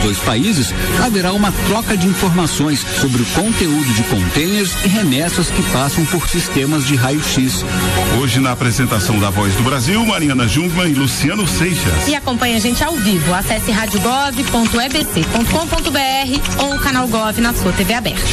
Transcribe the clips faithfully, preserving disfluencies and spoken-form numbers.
dois países, haverá uma troca de informações sobre o conteúdo de contêineres e remessas que passam por sistemas de raio-x. Hoje, na apresentação da Voz do Brasil, Mariana Jungmann e Luciano Seixas. E acompanhe a gente ao vivo. Acesse rádio gov ponto e b c ponto com ponto b r ou o canal Gov na sua T V aberta.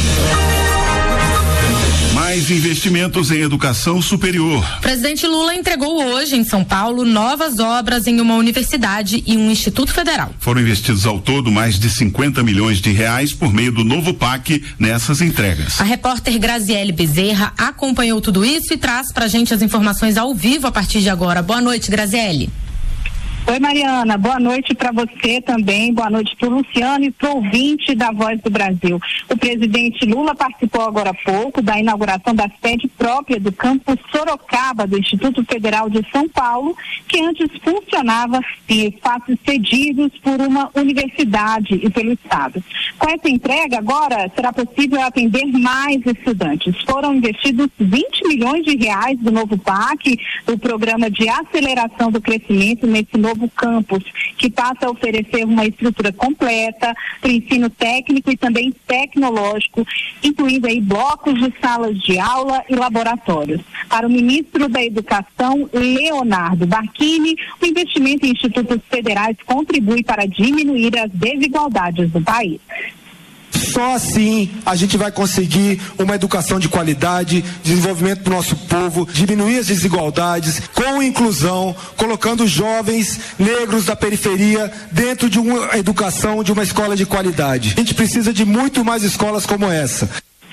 Mais investimentos em educação superior. O presidente Lula entregou hoje em São Paulo novas obras em uma universidade e um instituto federal. Foram investidos ao todo mais de cinquenta milhões de reais por meio do novo P A C nessas entregas. A repórter Graziele Bezerra acompanhou tudo isso e traz pra gente as informações ao vivo a partir de agora. Boa noite, Graziele. Oi, Mariana, boa noite para você também, boa noite para o Luciano e para o ouvinte da Voz do Brasil. O presidente Lula participou agora há pouco da inauguração da sede própria do campus Sorocaba do Instituto Federal de São Paulo, que antes funcionava em espaços cedidos por uma universidade e pelo Estado. Com essa entrega, agora será possível atender mais estudantes. Foram investidos vinte milhões de reais do novo P A C, do Programa de Aceleração do Crescimento nesse novo campus, que passa a oferecer uma estrutura completa para o ensino técnico e também tecnológico, incluindo aí blocos de salas de aula e laboratórios. Para o ministro da Educação, Leonardo Barquini, o investimento em institutos federais contribui para diminuir as desigualdades do país. Só assim a gente vai conseguir uma educação de qualidade, desenvolvimento do nosso povo, diminuir as desigualdades, com inclusão, colocando os jovens negros da periferia dentro de uma educação, de uma escola de qualidade. A gente precisa de muito mais escolas como essa.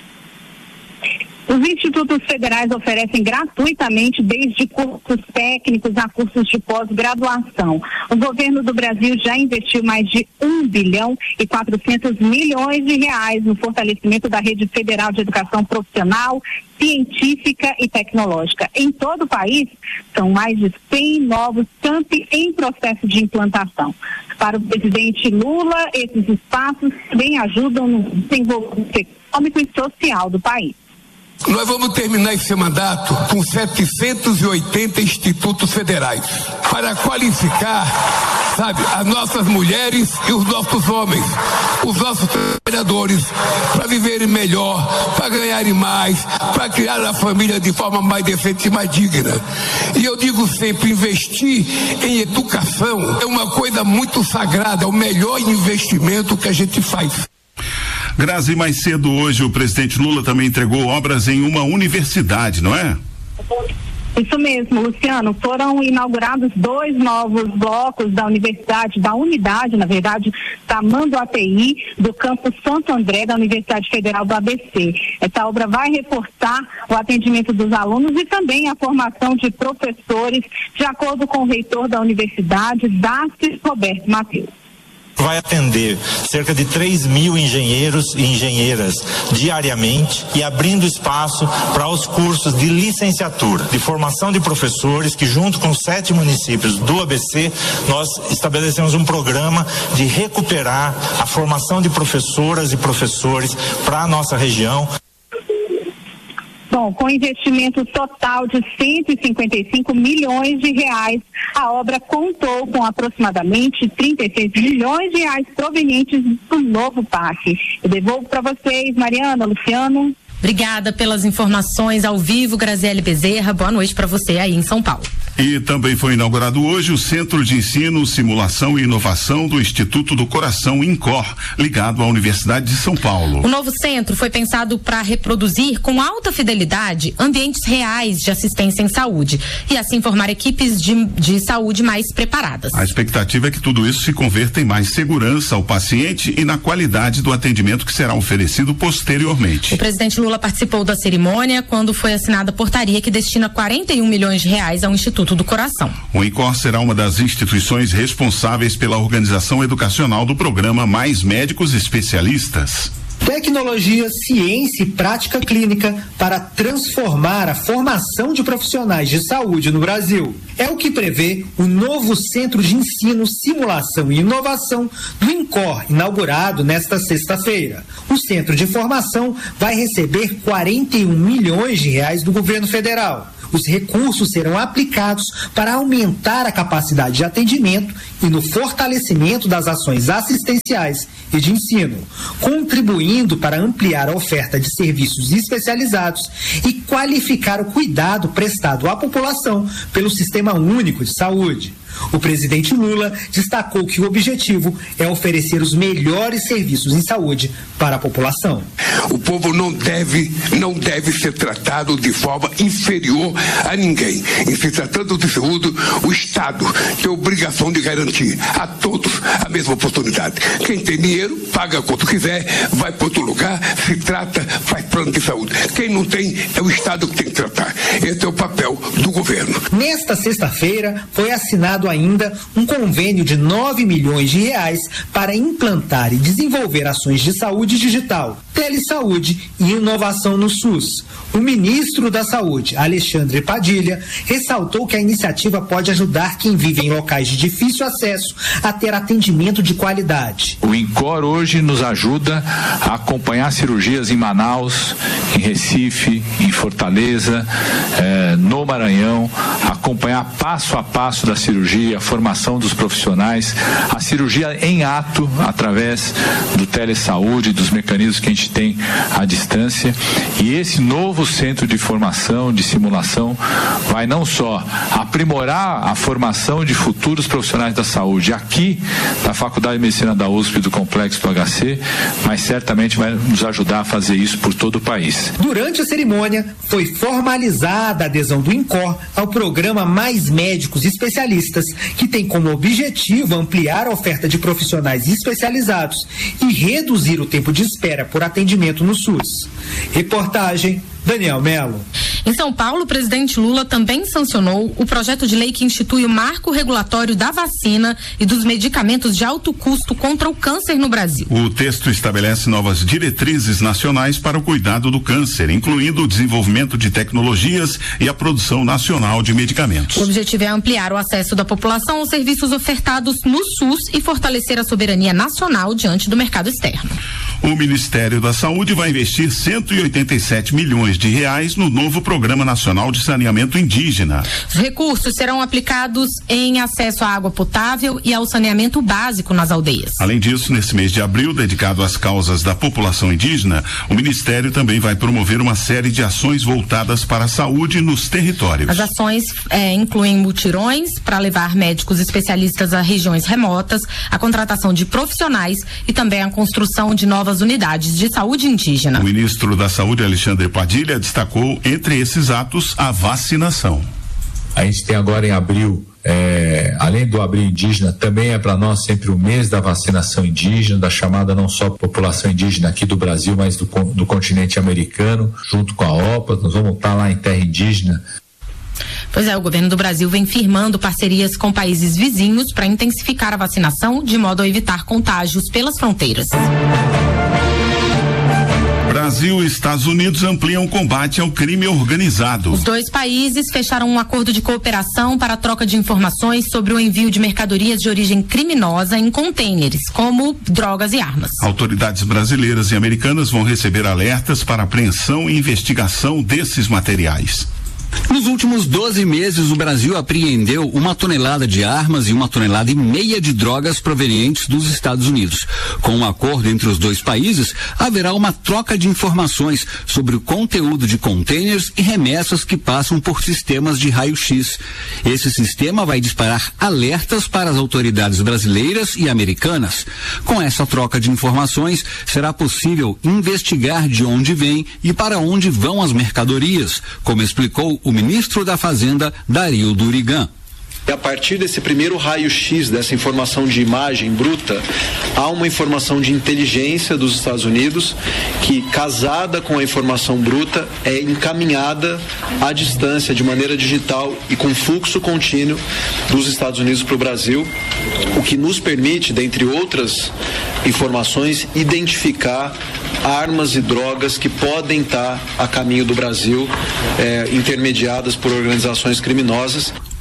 Os institutos federais oferecem gratuitamente desde cursos técnicos a cursos de pós-graduação. O governo do Brasil já investiu mais de um bilhão e quatrocentos milhões de reais no fortalecimento da rede federal de educação profissional, científica e tecnológica. Em todo o país, são mais de cem novos campi em processo de implantação. Para o presidente Lula, esses espaços também ajudam no desenvolvimento econômico e social do país. Nós vamos terminar esse mandato com setecentos e oitenta institutos federais para qualificar, sabe, as nossas mulheres e os nossos homens, os nossos trabalhadores, para viverem melhor, para ganharem mais, para criar a família de forma mais decente e mais digna. E eu digo sempre, investir em educação é uma coisa muito sagrada, é o melhor investimento que a gente faz. Grazi, mais cedo hoje o presidente Lula também entregou obras em uma universidade, não é? Isso mesmo, Luciano. Foram inaugurados dois novos blocos da universidade, da unidade, na verdade, Tamanduá A T I, do campus Santo André, da Universidade Federal do A B C. Essa obra vai reforçar o atendimento dos alunos e também a formação de professores, de acordo com o reitor da universidade, Dácio Roberto Matheus. Vai atender cerca de três mil engenheiros e engenheiras diariamente e abrindo espaço para os cursos de licenciatura, de formação de professores, que junto com os sete municípios do A B C, nós estabelecemos um programa de recuperar a formação de professoras e professores para a nossa região. Bom, com investimento total de cento e cinquenta e cinco milhões de reais, a obra contou com aproximadamente trinta e seis milhões de reais provenientes do novo P A C. Eu devolvo para vocês, Mariana, Luciano. Obrigada pelas informações ao vivo, Graziele Bezerra. Boa noite para você aí em São Paulo. E também foi inaugurado hoje o Centro de Ensino, Simulação e Inovação do Instituto do Coração, INCOR, ligado à Universidade de São Paulo. O novo centro foi pensado para reproduzir com alta fidelidade ambientes reais de assistência em saúde e assim formar equipes de, de saúde mais preparadas. A expectativa é que tudo isso se converta em mais segurança ao paciente e na qualidade do atendimento que será oferecido posteriormente. O presidente Lula participou da cerimônia quando foi assinada a portaria que destina quarenta e um milhões de reais ao Instituto do Coração. O INCOR será uma das instituições responsáveis pela organização educacional do programa Mais Médicos Especialistas. Tecnologia, ciência e prática clínica para transformar a formação de profissionais de saúde no Brasil. É o que prevê o novo Centro de Ensino, Simulação e Inovação do INCOR, inaugurado nesta sexta-feira. O centro de formação vai receber quarenta e um milhões de reais do governo federal. Os recursos serão aplicados para aumentar a capacidade de atendimento e no fortalecimento das ações assistenciais e de ensino, contribuindo para ampliar a oferta de serviços especializados e qualificar o cuidado prestado à população pelo Sistema Único de Saúde. O presidente Lula destacou que o objetivo é oferecer os melhores serviços em saúde para a população. O povo não deve, não deve ser tratado de forma inferior a ninguém. Em se tratando de saúde, o Estado tem a obrigação de garantir a todos a mesma oportunidade. Quem tem dinheiro, paga quanto quiser, vai para outro lugar, se trata, faz plano de saúde. Quem não tem, é o Estado que tem que tratar. Esse é o papel do governo. Nesta sexta-feira, foi assinado ainda um convênio de nove milhões de reais para implantar e desenvolver ações de saúde digital, telesaúde e inovação no SUS. O ministro da Saúde, Alexandre Padilha, ressaltou que a iniciativa pode ajudar quem vive em locais de difícil acesso a ter atendimento de qualidade. O INCOR hoje nos ajuda a acompanhar cirurgias em Manaus, em Recife, em Fortaleza, eh, no Maranhão, acompanhar passo a passo da cirurgia, a formação dos profissionais, a cirurgia em ato através do telesaúde, dos mecanismos que a gente tem à distância. E esse novo centro de formação, de simulação, vai não só aprimorar a formação de futuros profissionais da saúde aqui da Faculdade de Medicina da U S P e do Complexo do H C, mas certamente vai nos ajudar a fazer isso por todo o país. Durante a cerimônia, foi formalizada a adesão do INCOR ao programa Mais Médicos Especialistas, que tem como objetivo ampliar a oferta de profissionais especializados e reduzir o tempo de espera por atendimento no SUS. Reportagem Daniel Melo. Em São Paulo, o presidente Lula também sancionou o projeto de lei que institui o marco regulatório da vacina e dos medicamentos de alto custo contra o câncer no Brasil. O texto estabelece novas diretrizes nacionais para o cuidado do câncer, incluindo o desenvolvimento de tecnologias e a produção nacional de medicamentos. O objetivo é ampliar o acesso da população aos serviços ofertados no SUS e fortalecer a soberania nacional diante do mercado externo. O Ministério da Saúde vai investir cento e oitenta e sete milhões de reais no novo Programa Nacional de Saneamento Indígena. Os recursos serão aplicados em acesso à água potável e ao saneamento básico nas aldeias. Além disso, nesse mês de abril, dedicado às causas da população indígena, o Ministério também vai promover uma série de ações voltadas para a saúde nos territórios. As ações é, incluem mutirões para levar médicos especialistas a regiões remotas, a contratação de profissionais e também a construção de novas unidades de saúde indígena. O ministro da Saúde, Alexandre Padilha, destacou entre esses atos a vacinação. A gente tem agora em abril, é, além do abril indígena, também é para nós sempre o mês da vacinação indígena, da chamada não só população indígena aqui do Brasil, mas do, do continente americano, junto com a OPA. Nós vamos estar lá em terra indígena. Pois é, o governo do Brasil vem firmando parcerias com países vizinhos para intensificar a vacinação, de modo a evitar contágios pelas fronteiras. Brasil e Estados Unidos ampliam o combate ao crime organizado. Os dois países fecharam um acordo de cooperação para a troca de informações sobre o envio de mercadorias de origem criminosa em contêineres, como drogas e armas. Autoridades brasileiras e americanas vão receber alertas para apreensão e investigação desses materiais. Nos últimos doze meses, o Brasil apreendeu uma tonelada de armas e uma tonelada e meia de drogas provenientes dos Estados Unidos. Com um acordo entre os dois países, haverá uma troca de informações sobre o conteúdo de contêineres e remessas que passam por sistemas de raio-x. Esse sistema vai disparar alertas para as autoridades brasileiras e americanas. Com essa troca de informações, será possível investigar de onde vem e para onde vão as mercadorias, como explicou o ministro da Fazenda, Dario Durigan. A partir desse primeiro raio-x, dessa informação de imagem bruta, há uma informação de inteligência dos Estados Unidos que, casada com a informação bruta, é encaminhada à distância, de maneira digital e com fluxo contínuo dos Estados Unidos para o Brasil, o que nos permite, dentre outras informações, identificar armas e drogas que podem estar a caminho do Brasil, eh, intermediadas por organizações criminosas.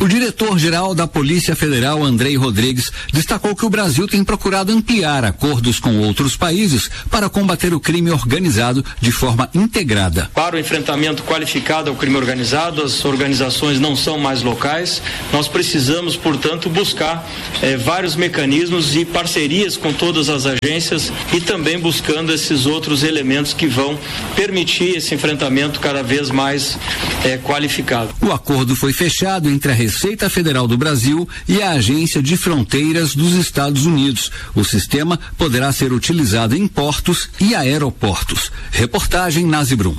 O diretor-geral da Polícia Federal, Andrei Rodrigues, destacou que o Brasil tem procurado ampliar acordos com outros países para combater o crime organizado de forma integrada. Para o enfrentamento qualificado ao crime organizado, as organizações não são mais locais. Nós precisamos, portanto, buscar eh, vários mecanismos e parcerias com todas as agências e também buscando esses outros elementos que vão permitir esse enfrentamento cada vez mais eh, qualificado. O acordo foi fechado entre a Receita Federal do Brasil e a Agência de Fronteiras dos Estados Unidos. O sistema poderá ser utilizado em portos e aeroportos. Reportagem Nazi Brum.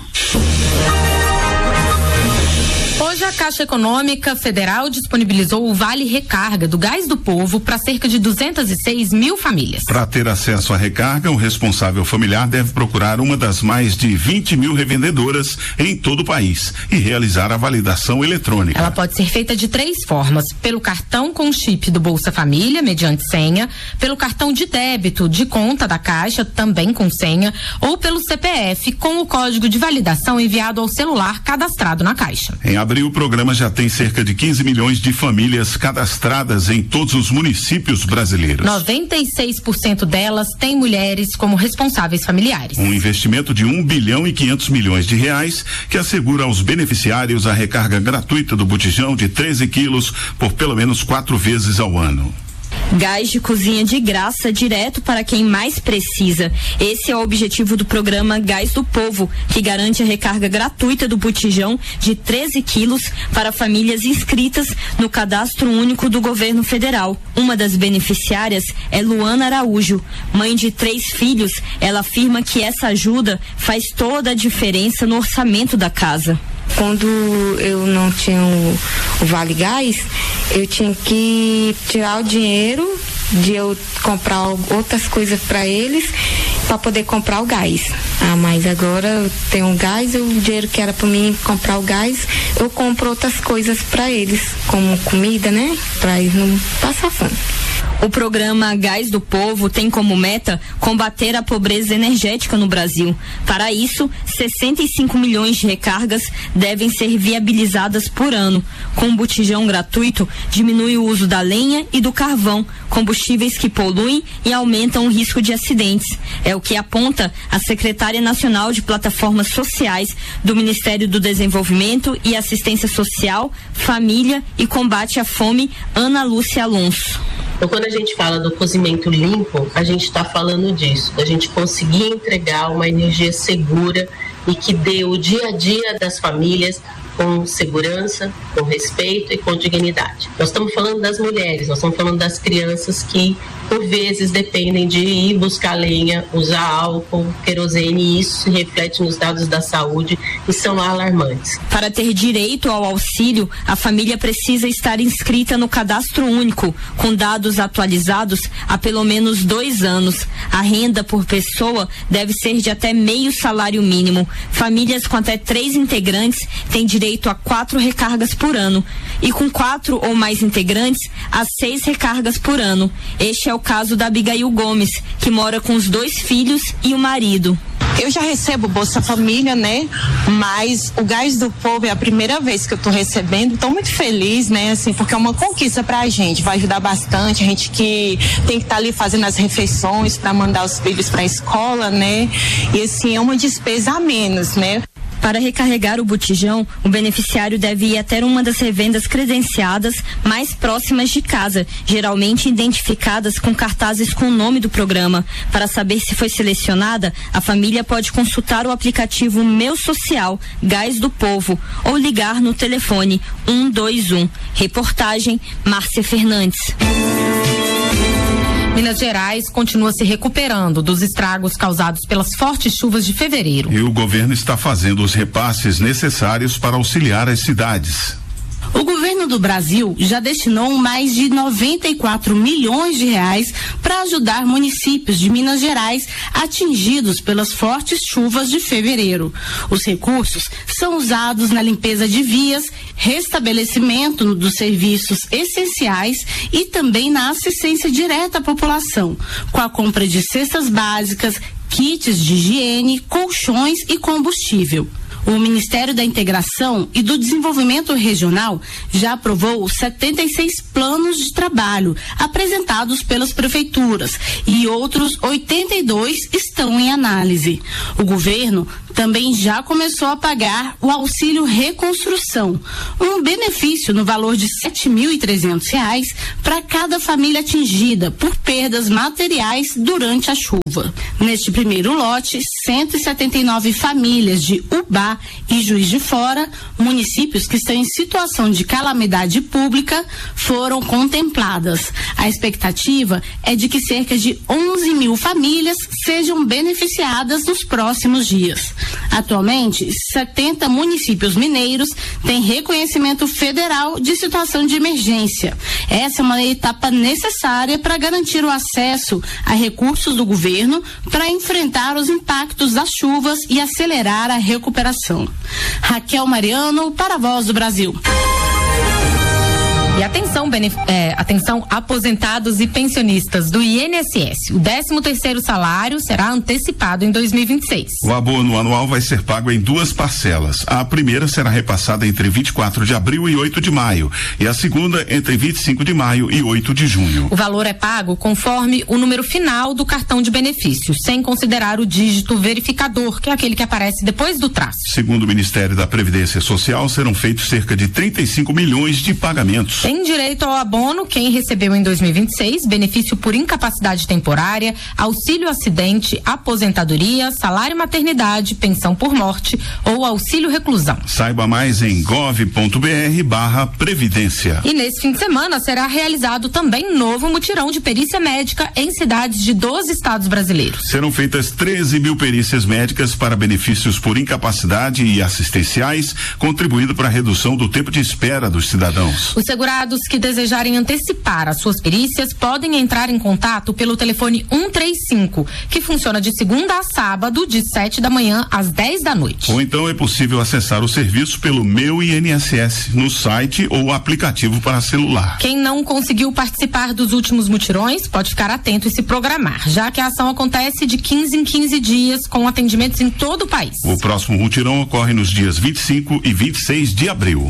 Hoje a Caixa Econômica Federal disponibilizou o Vale Recarga do Gás do Povo para cerca de duzentas e seis mil famílias. Para ter acesso à recarga, o responsável familiar deve procurar uma das mais de vinte mil revendedoras em todo o país e realizar a validação eletrônica. Ela pode ser feita de três formas: pelo cartão com chip do Bolsa Família, mediante senha, pelo cartão de débito de conta da Caixa, também com senha, ou pelo C P F com o código de validação enviado ao celular cadastrado na Caixa. Em abril, o programa já tem cerca de quinze milhões de famílias cadastradas em todos os municípios brasileiros. noventa e seis por cento delas têm mulheres como responsáveis familiares. Um investimento de um bilhão e quinhentos milhões de reais que assegura aos beneficiários a recarga gratuita do botijão de treze quilos por pelo menos quatro vezes ao ano. Gás de cozinha de graça direto para quem mais precisa. Esse é o objetivo do programa Gás do Povo, que garante a recarga gratuita do botijão de treze quilos para famílias inscritas no Cadastro Único do Governo Federal. Uma das beneficiárias é Luana Araújo. Mãe de três filhos, ela afirma que essa ajuda faz toda a diferença no orçamento da casa. Quando eu não tinha o, o Vale Gás, eu tinha que tirar o dinheiro de eu comprar outras coisas para eles para poder comprar o gás. Ah, mas agora eu tenho um gás, o dinheiro que era para mim comprar o gás, eu compro outras coisas para eles, como comida, né? Para eles não passar fome. O programa Gás do Povo tem como meta combater a pobreza energética no Brasil. Para isso, sessenta e cinco milhões de recargas devem ser viabilizadas por ano. Com o botijão gratuito, diminui o uso da lenha e do carvão, combustíveis que poluem e aumentam o risco de acidentes. É o que aponta a secretária nacional de plataformas sociais do Ministério do Desenvolvimento e Assistência Social, Família e Combate à Fome, Ana Lúcia Alonso. Então, quando a gente fala do cozimento limpo, a gente está falando disso, da gente conseguir entregar uma energia segura e que dê o dia a dia das famílias com segurança, com respeito e com dignidade. Nós estamos falando das mulheres, nós estamos falando das crianças que, por vezes, dependem de ir buscar lenha, usar álcool, querosene, e isso se reflete nos dados da saúde e são alarmantes. Para ter direito ao auxílio, a família precisa estar inscrita no Cadastro Único, com dados atualizados há pelo menos dois anos. A renda por pessoa deve ser de até meio salário mínimo. Famílias com até três integrantes têm direito direito a quatro recargas por ano e com quatro ou mais integrantes a seis recargas por ano. Este é o caso da Abigail Gomes, que mora com os dois filhos e o marido. Eu já recebo Bolsa Família, né? Mas o Gás do Povo é a primeira vez que eu tô recebendo. Tô muito feliz, né? Assim, porque é uma conquista pra gente, vai ajudar bastante. A gente que tem que estar tá ali fazendo as refeições para mandar os filhos pra escola, né? E assim, é uma despesa a menos, né? Para recarregar o botijão, o beneficiário deve ir até uma das revendas credenciadas mais próximas de casa, geralmente identificadas com cartazes com o nome do programa. Para saber se foi selecionada, a família pode consultar o aplicativo Meu Social, Gás do Povo, ou ligar no telefone um dois um. Reportagem Márcia Fernandes. Minas Gerais continua se recuperando dos estragos causados pelas fortes chuvas de fevereiro. E o governo está fazendo os repasses necessários para auxiliar as cidades. O governo do Brasil já destinou mais de noventa e quatro milhões de reais para ajudar municípios de Minas Gerais atingidos pelas fortes chuvas de fevereiro. Os recursos são usados na limpeza de vias, restabelecimento dos serviços essenciais e também na assistência direta à população, com a compra de cestas básicas, kits de higiene, colchões e combustível. O Ministério da Integração e do Desenvolvimento Regional já aprovou setenta e seis planos de trabalho apresentados pelas prefeituras e outros oitenta e dois estão em análise. O governo também já começou a pagar o auxílio reconstrução, um benefício no valor de sete mil e trezentos reais para cada família atingida por perdas materiais durante a chuva. Neste primeiro lote, cento e setenta e nove famílias de Ubá e Juiz de Fora, municípios que estão em situação de calamidade pública, foram contempladas. A expectativa é de que cerca de onze mil famílias sejam beneficiadas nos próximos dias. Atualmente, setenta municípios mineiros têm reconhecimento federal de situação de emergência. Essa é uma etapa necessária para garantir o acesso a recursos do governo para enfrentar os impactos das chuvas e acelerar a recuperação. Raquel Mariano, para a Voz do Brasil. E atenção, benef... é, atenção, aposentados e pensionistas do I N S S. O décimo terceiro salário será antecipado em dois mil e vinte e seis. O abono anual vai ser pago em duas parcelas. A primeira será repassada entre vinte e quatro de abril e oito de maio. E a segunda entre vinte e cinco de maio e oito de junho. O valor é pago conforme o número final do cartão de benefício, sem considerar o dígito verificador, que é aquele que aparece depois do traço. Segundo o Ministério da Previdência Social, serão feitos cerca de trinta e cinco milhões de pagamentos. Tem direito ao abono quem recebeu em dois mil e vinte e seis benefício por incapacidade temporária, auxílio acidente, aposentadoria, salário maternidade, pensão por morte ou auxílio reclusão. Saiba mais em gov ponto br barra previdência. E nesse fim de semana será realizado também novo mutirão de perícia médica em cidades de doze estados brasileiros. Serão feitas treze mil perícias médicas para benefícios por incapacidade e assistenciais, contribuindo para a redução do tempo de espera dos cidadãos. Os segurados que desejarem antecipar as suas perícias podem entrar em contato pelo telefone cento e trinta e cinco, que funciona de segunda a sábado, de sete da manhã às dez da noite. Ou então é possível acessar o serviço pelo Meu I N S S, no site ou aplicativo para celular. Quem não conseguiu participar dos últimos mutirões pode ficar atento e se programar, já que a ação acontece de quinze em quinze dias, com atendimentos em todo o país. O próximo mutirão ocorre nos dias vinte e cinco e vinte e seis de abril.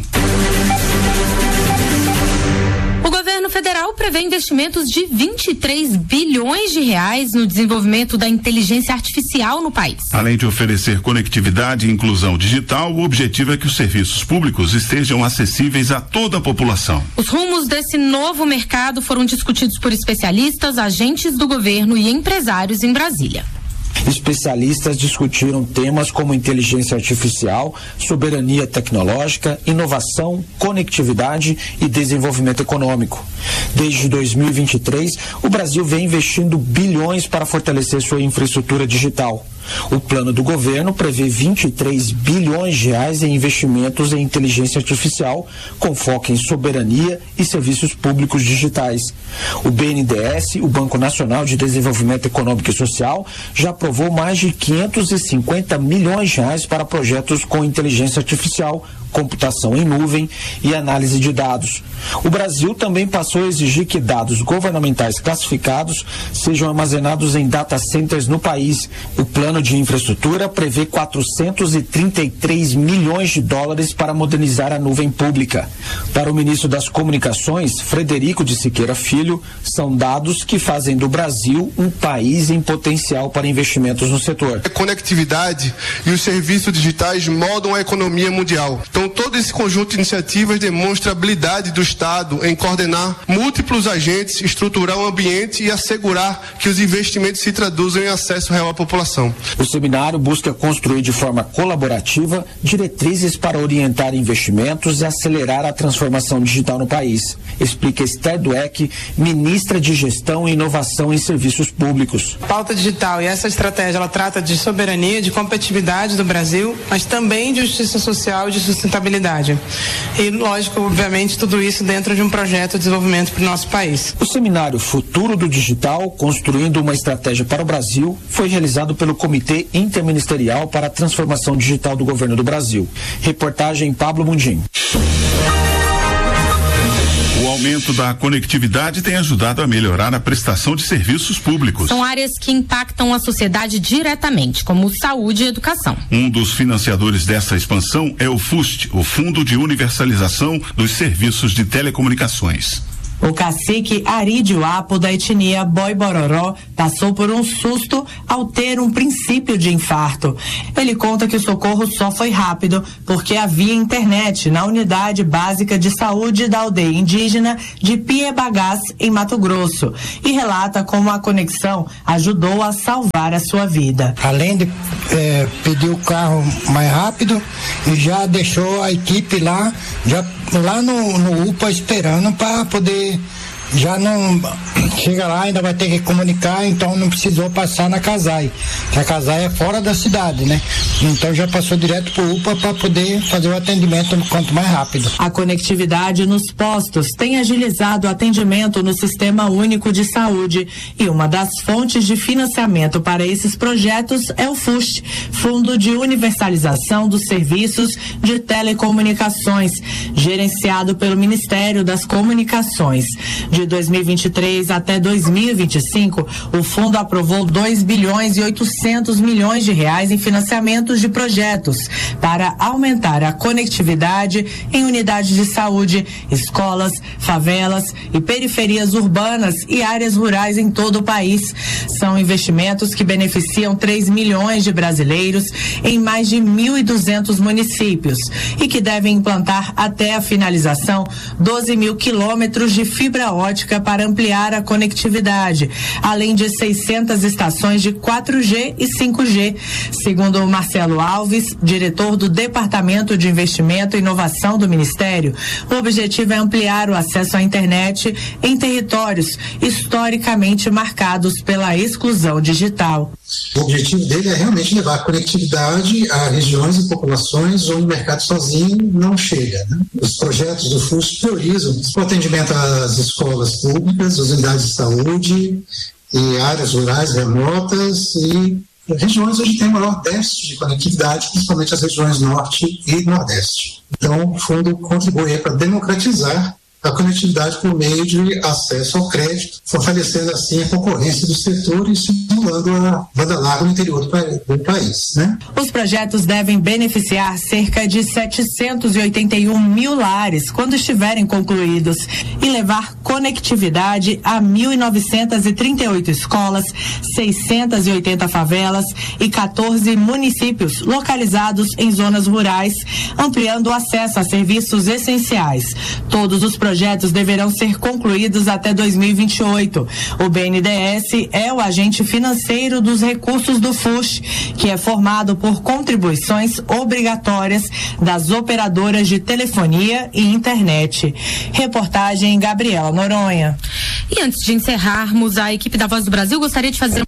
O governo federal prevê investimentos de vinte e três bilhões de reais no desenvolvimento da inteligência artificial no país. Além de oferecer conectividade e inclusão digital, o objetivo é que os serviços públicos estejam acessíveis a toda a população. Os rumos desse novo mercado foram discutidos por especialistas, agentes do governo e empresários em Brasília. Especialistas discutiram temas como inteligência artificial, soberania tecnológica, inovação, conectividade e desenvolvimento econômico. Desde dois mil e vinte e três, o Brasil vem investindo bilhões para fortalecer sua infraestrutura digital. O plano do governo prevê vinte e três bilhões de reais em investimentos em inteligência artificial, com foco em soberania e serviços públicos digitais. O B N D E S, o Banco Nacional de Desenvolvimento Econômico e Social, já aprovou mais de quinhentos e cinquenta milhões de reais para projetos com inteligência artificial, computação em nuvem e análise de dados. O Brasil também passou a exigir que dados governamentais classificados sejam armazenados em data centers no país. O plano de infraestrutura prevê quatrocentos e trinta e três milhões de dólares para modernizar a nuvem pública. Para o ministro das Comunicações, Frederico de Siqueira Filho, são dados que fazem do Brasil um país em potencial para investimentos no setor. A conectividade e os serviços digitais moldam a economia mundial. Então, todo esse conjunto de iniciativas demonstra a habilidade do Estado em coordenar múltiplos agentes, estruturar o ambiente e assegurar que os investimentos se traduzam em acesso real à população. O seminário busca construir de forma colaborativa diretrizes para orientar investimentos e acelerar a transformação digital no país, explica Esther Dweck, ministra de Gestão e Inovação em Serviços Públicos. Pauta digital e essa estratégia, ela trata de soberania, de competitividade do Brasil, mas também de justiça social e de sustentabilidade. E, lógico, obviamente, tudo isso dentro de um projeto de desenvolvimento para o nosso país. O seminário Futuro do Digital, Construindo uma Estratégia para o Brasil, foi realizado pelo Comitê Interministerial para a Transformação Digital do Governo do Brasil. Reportagem Pablo Mundim. O aumento da conectividade tem ajudado a melhorar a prestação de serviços públicos. São áreas que impactam a sociedade diretamente, como saúde e educação. Um dos financiadores dessa expansão é o FUST, o Fundo de Universalização dos Serviços de Telecomunicações. O cacique Arídio Apo, da etnia Boi-Bororó, passou por um susto ao ter um princípio de infarto. Ele conta que o socorro só foi rápido porque havia internet na unidade básica de saúde da aldeia indígena de Piebagás, em Mato Grosso, e relata como a conexão ajudou a salvar a sua vida. Além de é, pedir o carro mais rápido, e já deixou a equipe lá, já lá no, no U P A esperando para poder, já não chega lá, ainda vai ter que comunicar, então não precisou passar na Casai, que a Casai é fora da cidade, né? Então já passou direto pro U P A para poder fazer o atendimento quanto mais rápido. A conectividade nos postos tem agilizado o atendimento no Sistema Único de Saúde, e uma das fontes de financiamento para esses projetos é o FUST, Fundo de Universalização dos Serviços de Telecomunicações, gerenciado pelo Ministério das Comunicações. De dois mil e vinte e três até dois mil e vinte e cinco, o fundo aprovou dois bilhões e oitocentos milhões de reais em financiamentos de projetos para aumentar a conectividade em unidades de saúde, escolas, favelas e periferias urbanas e áreas rurais em todo o país. São investimentos que beneficiam três milhões de brasileiros em mais de mil e duzentos municípios e que devem implantar até a finalização doze mil quilômetros de fibra ótica para ampliar a conectividade, além de seiscentas estações de quatro G e cinco G. Segundo o Marcelo Alves, diretor do Departamento de Investimento e Inovação do Ministério, o objetivo é ampliar o acesso à internet em territórios historicamente marcados pela exclusão digital. O objetivo dele é realmente levar a conectividade a regiões e populações onde o mercado sozinho não chega, né? Os projetos do FUST priorizam o atendimento às escolas públicas, às unidades de saúde e áreas rurais remotas e regiões onde tem maior déficit de conectividade, principalmente as regiões norte e nordeste. Então, o fundo contribui para democratizar a conectividade por meio de acesso ao crédito, fortalecendo assim a concorrência do setor e estimulando a banda larga no interior do país, né? Os projetos devem beneficiar cerca de setecentos e oitenta e um mil lares quando estiverem concluídos e levar conectividade a mil novecentas e trinta e oito escolas, seiscentas e oitenta favelas e quatorze municípios localizados em zonas rurais, ampliando o acesso a serviços essenciais. Todos os projetos projetos deverão ser concluídos até dois mil e vinte e oito. O B N D E S é o agente financeiro dos recursos do FUST, que é formado por contribuições obrigatórias das operadoras de telefonia e internet. Reportagem Gabriela Noronha. E antes de encerrarmos, a equipe da Voz do Brasil gostaria de fazer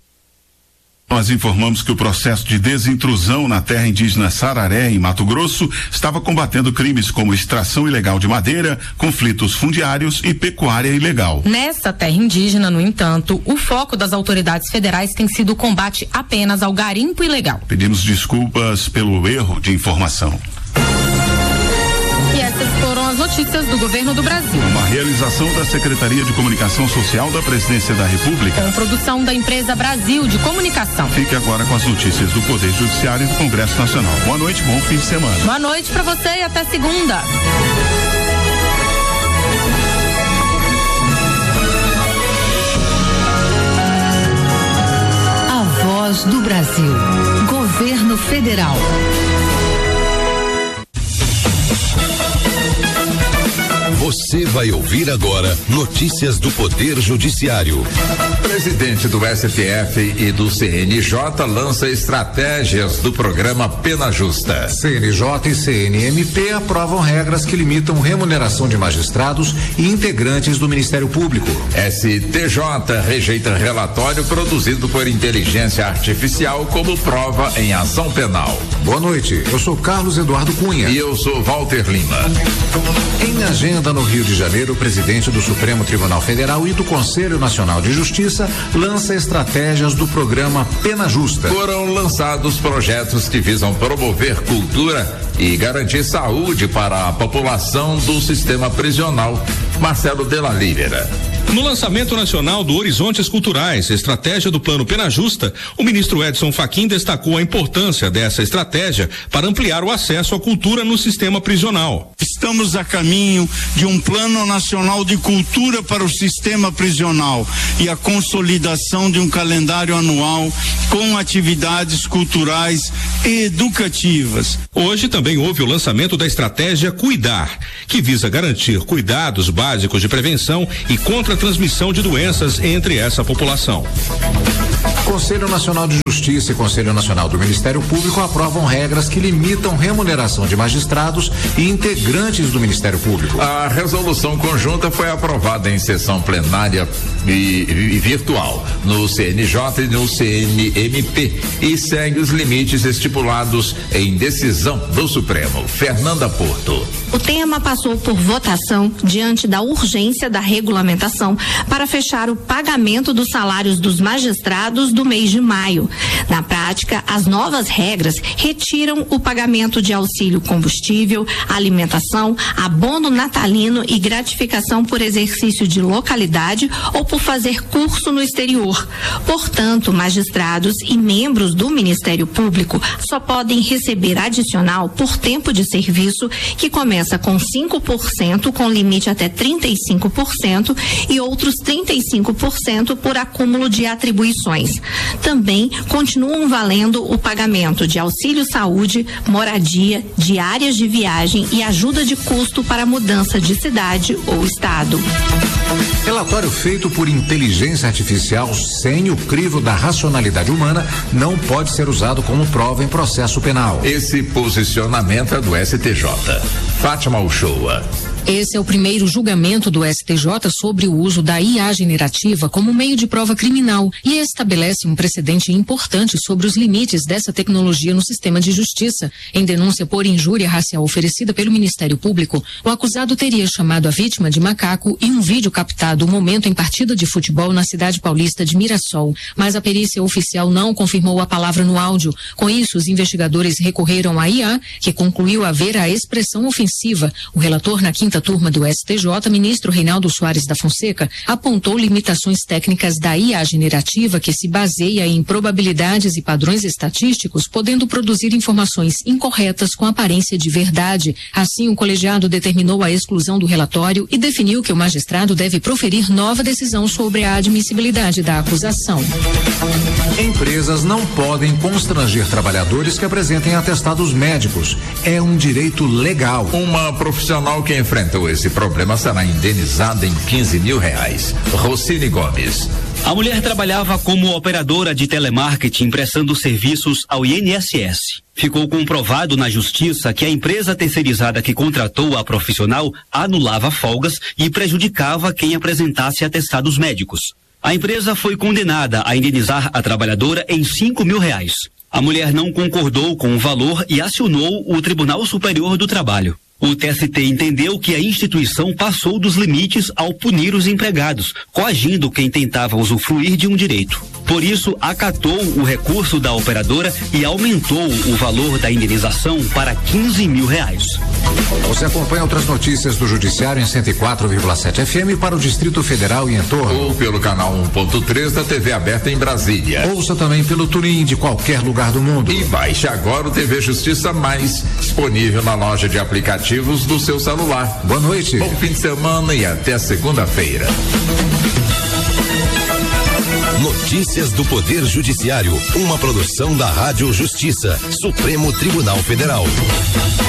Nós informamos que o processo de desintrusão na terra indígena Sararé, em Mato Grosso, estava combatendo crimes como extração ilegal de madeira, conflitos fundiários e pecuária ilegal. Nessa terra indígena, no entanto, o foco das autoridades federais tem sido o combate apenas ao garimpo ilegal. Pedimos desculpas pelo erro de informação. E essas foram as notícias do governo do Brasil. Uma realização da Secretaria de Comunicação Social da Presidência da República. Com produção da empresa Brasil de Comunicação. Fique agora com as notícias do Poder Judiciário e do Congresso Nacional. Boa noite, bom fim de semana. Boa noite para você e até segunda. A Voz do Brasil. Governo Federal. Você vai ouvir agora notícias do Poder Judiciário. Presidente do S T F e do C N J lança estratégias do programa Pena Justa. C N J e C N M P aprovam regras que limitam remuneração de magistrados e integrantes do Ministério Público. S T J rejeita relatório produzido por inteligência artificial como prova em ação penal. Boa noite, eu sou Carlos Eduardo Cunha. E eu sou Walter Lima. Em agenda no Rio de Janeiro, o presidente do Supremo Tribunal Federal e do Conselho Nacional de Justiça lança estratégias do programa Pena Justa. Foram lançados projetos que visam promover cultura e garantir saúde para a população do sistema prisional, Marcelo Della Lívera. No lançamento nacional do Horizontes Culturais, estratégia do Plano Pena Justa, o ministro Edson Fachin destacou a importância dessa estratégia para ampliar o acesso à cultura no sistema prisional. Estamos a caminho de um Plano Nacional de Cultura para o sistema prisional e a consolidação de um calendário anual com atividades culturais e educativas. Hoje também houve o lançamento da estratégia Cuidar, que visa garantir cuidados básicos de prevenção e contra a transmissão de doenças entre essa população. Conselho Nacional de Justiça e Conselho Nacional do Ministério Público aprovam regras que limitam remuneração de magistrados e integrantes do Ministério Público. A resolução conjunta foi aprovada em sessão plenária e, e virtual no C N J e no C N M P e segue os limites estipulados em decisão do Supremo. Fernanda Porto. O tema passou por votação diante da urgência da regulamentação para fechar o pagamento dos salários dos magistrados do mês de maio. Na prática, as novas regras retiram o pagamento de auxílio combustível, alimentação, abono natalino e gratificação por exercício de localidade ou por fazer curso no exterior. Portanto, magistrados e membros do Ministério Público só podem receber adicional por tempo de serviço, que começa com cinco por cento, com limite até trinta e cinco por cento, e outros trinta e cinco por cento por acúmulo de atribuições. Também continuam valendo o pagamento de auxílio saúde, moradia, diárias de viagem e ajuda de custo para mudança de cidade ou estado. Relatório feito por inteligência artificial sem o crivo da racionalidade humana não pode ser usado como prova em processo penal. Esse posicionamento é do S T J. Fátima Uchoa. Esse é o primeiro julgamento do S T J sobre o uso da I A generativa como meio de prova criminal e estabelece um precedente importante sobre os limites dessa tecnologia no sistema de justiça. Em denúncia por injúria racial oferecida pelo Ministério Público, o acusado teria chamado a vítima de macaco em um vídeo captado o momento em partida de futebol na cidade paulista de Mirassol, mas a perícia oficial não confirmou a palavra no áudio. Com isso, os investigadores recorreram à I A, que concluiu haver a expressão ofensiva. O relator na quinta turma do S T J, ministro Reinaldo Soares da Fonseca, apontou limitações técnicas da I A generativa, que se baseia em probabilidades e padrões estatísticos, podendo produzir informações incorretas com aparência de verdade. Assim, o colegiado determinou a exclusão do relatório e definiu que o magistrado deve proferir nova decisão sobre a admissibilidade da acusação. Empresas não podem constranger trabalhadores que apresentem atestados médicos. É um direito legal. Uma profissional que enfrenta esse problema será indenizada em quinze mil reais. Rocine Gomes. A mulher trabalhava como operadora de telemarketing prestando serviços ao I N S S. Ficou comprovado na justiça que a empresa terceirizada que contratou a profissional anulava folgas e prejudicava quem apresentasse atestados médicos. A empresa foi condenada a indenizar a trabalhadora em cinco mil reais. A mulher não concordou com o valor e acionou o Tribunal Superior do Trabalho. O T S T entendeu que a instituição passou dos limites ao punir os empregados, coagindo quem tentava usufruir de um direito. Por isso, acatou o recurso da operadora e aumentou o valor da indenização para quinze mil reais. Você acompanha outras notícias do Judiciário em cento e quatro vírgula sete F M para o Distrito Federal e entorno. Ou pelo canal um ponto três da T V aberta em Brasília. Ouça também pelo TuneIn de qualquer lugar do mundo. E baixe agora o T V Justiça Mais, disponível na loja de aplicativos do seu celular. Boa noite. Bom fim de semana e até segunda-feira. Notícias do Poder Judiciário, uma produção da Rádio Justiça, Supremo Tribunal Federal.